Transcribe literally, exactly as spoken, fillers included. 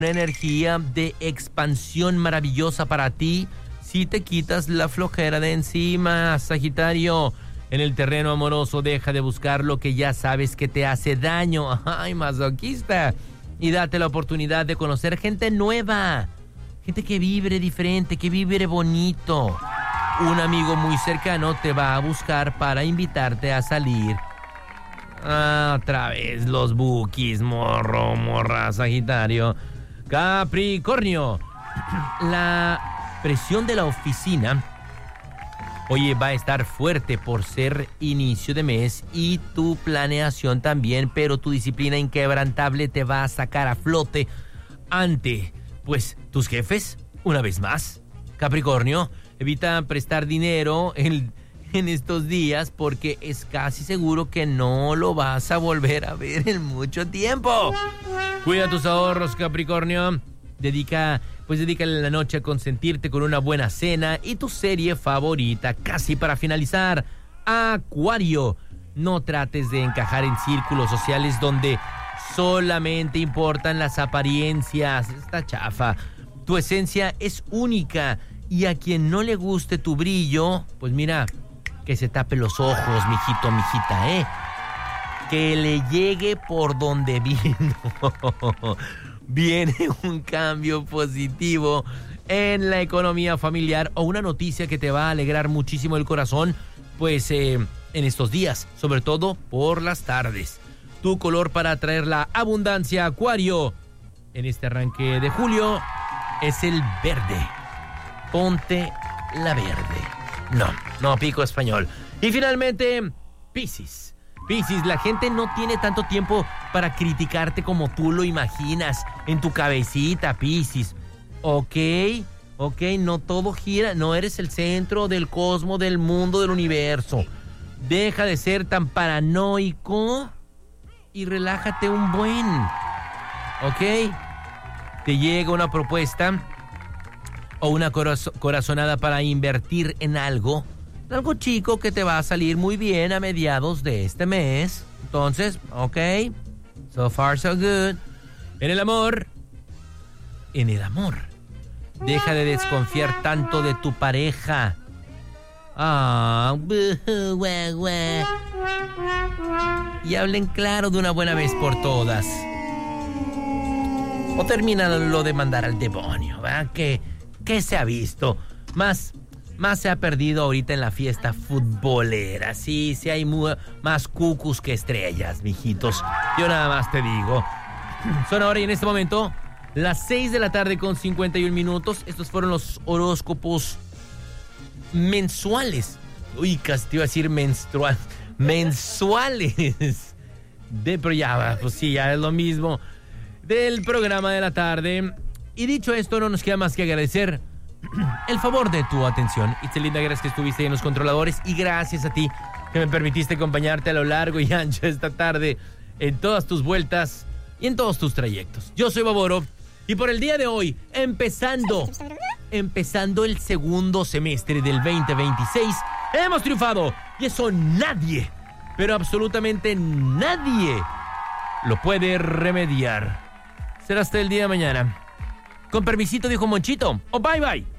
Una energía de expansión maravillosa para ti si te quitas la flojera de encima, Sagitario. En el terreno amoroso deja de buscar lo que ya sabes que te hace daño. ¡Ay, masoquista! Y date la oportunidad de conocer gente nueva. Gente que vibre diferente, que vibre bonito. Un amigo muy cercano te va a buscar para invitarte a salir. Ah, otra vez los bookies, morro, morra, Sagitario. Capricornio, la presión de la oficina, oye, va a estar fuerte por ser inicio de mes y tu planeación también, pero tu disciplina inquebrantable te va a sacar a flote ante, pues, tus jefes, una vez más. Capricornio, evita prestar dinero en, en estos días porque es casi seguro que no lo vas a volver a ver en mucho tiempo. Cuida tus ahorros, Capricornio. Dedica, pues dedícale la noche a consentirte con una buena cena y tu serie favorita, casi para finalizar. Acuario, no trates de encajar en círculos sociales donde solamente importan las apariencias. Está chafa. Tu esencia es única y a quien no le guste tu brillo, pues mira, que se tape los ojos, mijito, mijita, ¿eh? Que le llegue por donde vino. Viene un cambio positivo en la economía familiar o una noticia que te va a alegrar muchísimo el corazón, pues eh, en estos días, sobre todo por las tardes. Tu color para atraer la abundancia, Acuario, en este arranque de julio es el verde. Ponte la verde. No, no pico español. Y finalmente, Piscis. Piscis, la gente no tiene tanto tiempo para criticarte como tú lo imaginas en tu cabecita, Piscis. Ok, ok, no todo gira, no eres el centro del cosmos, del mundo, del universo. Deja de ser tan paranoico y relájate un buen. Ok, te llega una propuesta o una coraz- corazonada para invertir en algo. Algo chico que te va a salir muy bien a mediados de este mes. Entonces, ok. So far, so good. En el amor. En el amor. Deja de desconfiar tanto de tu pareja. Ah, buh, buh, buh. Y hablen claro de una buena vez por todas. O terminan lo de mandar al demonio, ¿verdad? ¿Qué, qué se ha visto? Más... Más se ha perdido ahorita en la fiesta futbolera. Sí, sí hay mu- más cucus que estrellas, mijitos. Yo nada más te digo. Son ahora y en este momento las seis de la tarde con cincuenta y un minutos. Estos fueron los horóscopos mensuales. Uy, casi te iba a decir menstrual. Mensuales. De, pero ya, pues sí, ya es lo mismo. Del programa de la tarde. Y dicho esto, no nos queda más que agradecer el favor de tu atención. Itzelinda, gracias que estuviste en los controladores y gracias a ti que me permitiste acompañarte a lo largo y ancho esta tarde en todas tus vueltas y en todos tus trayectos. Yo soy Baborov y por el día de hoy, empezando, empezando el segundo semestre del veinte veintiséis, hemos triunfado y eso nadie, pero absolutamente nadie lo puede remediar. Será hasta el día de mañana. Con permisito, dijo Monchito. Oh, bye, bye.